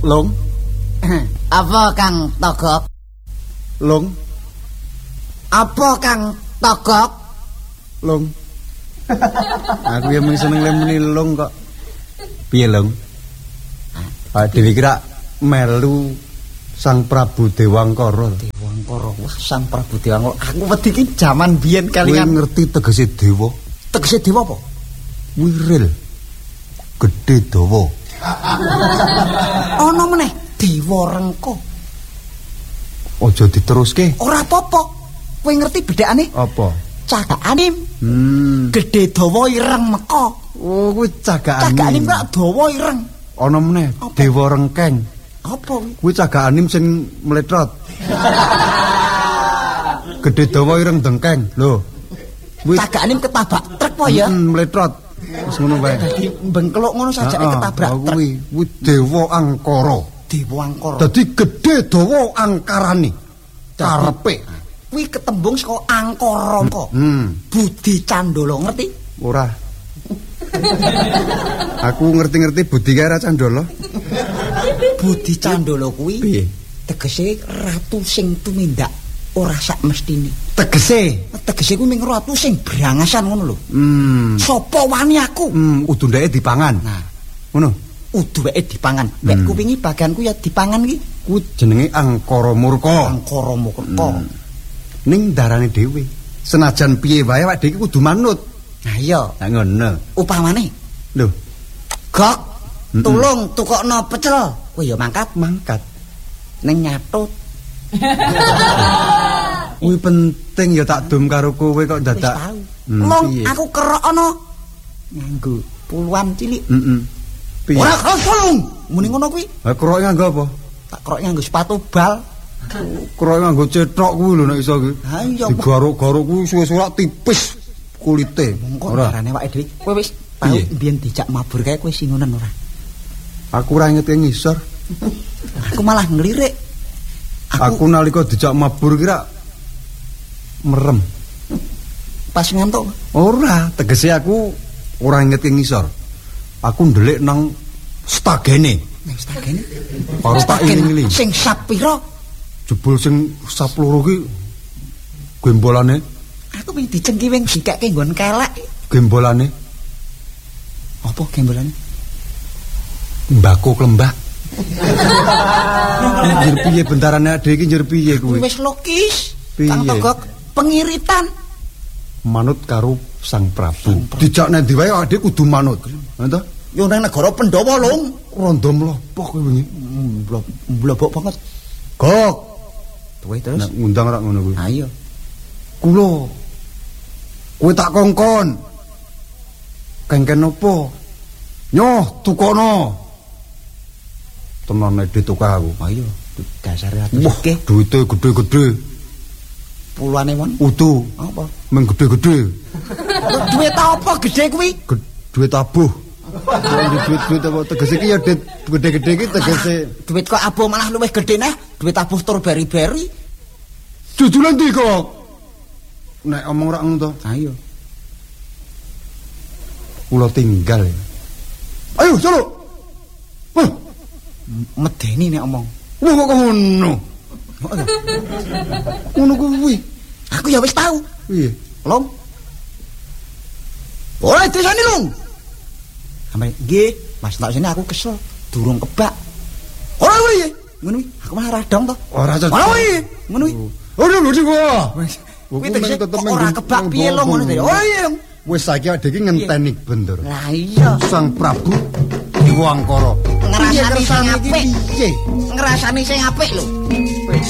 Long. Apa Kang Togok? Long. Apa Kang Togok? Long. Aku yang seneng lemeni Long kok. Piye Long? Dewi kira melu Sang Prabu Dewangkara. Dewangkara. Wah, Sang Prabu Dewangkara. Aku wedi iki jaman biyen kalian. Kowe ngerti tegese dewa? Tegese dewa apa? Wiril. Gedhe dawa. Ana meneh Dewa Rengko. Aja diteruske. Ora apa-apa. Kowe ngerti bedakane? Apa? Cagak Anim. Gedhe dawa ireng meka. Oh, kuwi Cagak Anim. Cagak Anim kok dawa ireng. Ana meneh Dewa Rengkeng. Apa kuwi? Kuwi Cagak Anim sing meletrot. Gedhe dawa ireng dengkeng. Lho. Kuwi Cagak Anim ketabak truk po ya? Meletrot. Wis ngono wae. Dadi bengkeluk ngono sajake ketabrak truk. Kuwi Dewa Angkara. Dewa Angkara. Dadi gedhe dawa angkarane. Karepe. Kuwi ketembung saka Angkara kok. Budi Candala ngerti? Ora. Aku ngerti-ngerti Budi karo Candala. Budi Candala kuwi piye? Tegese ratu sing tumindak ora sak mestine. Tegese kuwi ming ratu sing brangasan ngono lho. Sapa wani aku? Udu ndeke dipangan. Nah, ngono. Udu weke dipangan. Nek kupingi bagianku ya dipangan ki. Kuwi jenenge Angkara Murka. Angkara Murka. Ning darane dhewe. Senajan piye wae awake dhewe kudu manut. Nah iya. Lah ngono. Upamane. Lho. Gok, tulung tukokno pecel. Kowe ya mangkat. Ning nyatut. Kuwi penting ya tak dum karo kowe kok dadak. Long aku kerok ana nganggo puluhan cilik. Piye? Ora kosong. Muni ngono kuwi. Ha kerok nganggo apa? Tak kerok nganggo sepatu bal. Kerok nganggo cetok kuwi lho nek iso kuwi. Ha iya. Digaruk-garuk kuwi suwe-suwe tipis kulite. Ora arane awake dhewe. Kowe wis tau mbiyen dijak mabur kae kowe singunen ora? Aku ora ngerti ngisor. Aku malah nglirik. Aku nalika dijak mabur kira merem. Pas ngantuk. Ora, tegese aku ora ngerti ngisor. Aku ndelik nang stagene. Nang stagene? Karo tak iling-iling. Sing sap pira? Jebul sing sap loro ki gembolane. Aku pengen dicengki wing dikeke nggon kelek. Gembolane. Apa gembolane? Mbako klembak. Njur piye bentarane adhe iki njur piye kuwi? Wis logis. Kang Togok pengiritan. Manut karo Sang Prabu. Dijak nang ndi wae adhe kudu manut. Ngono. Yo nang negara Pandhawa, Lung. Rondo mlopok kowe wingi. Mblobok banget. Gok. Tuwe terus. Nek ngundang rak ngono kuwi. Ha iya. Kula. Kowe tak kongkon. Kengken opo? Nyoh tukono. Tenan nek ditukah aku. Ha iya. Dasare atuke. Duite gede-gede. Puluhane won. Utuh. Apa? Meng gede-gede. Duit apa gede kuwi? Duit abuh. Duit apa tegese iki ya gede-gede iki tegese. Duit kok abuh malah luwih gedhe neh. Duit abuh tur beri-beri. Dudulan ndi kok? Nek omong rak ngono to. Ha iya. Kula tinggal ya. Ayo, Jaluk. Wah, medeni nek omong. Wah kok ngono. Ngono kuwi. Aku ya wis tahu. Piye? Long. Ora desane, Long. Ambe nggih, Mas tak sini aku kesel, durung kebak. Ora kuwi. Ngono kuwi, aku malah radong to. Ora cocok. Ora kuwi. Ngono kuwi. Ora lho iki kok. Kuwi tegese ora kebak piye Long ngono to. Oh iya. Wis saiki adhe iki ngenteni bendur. Lah iya. Sang Prabu Dewangkara. Ngrasani sing apik. Piye? Ngrasani sing apik lho.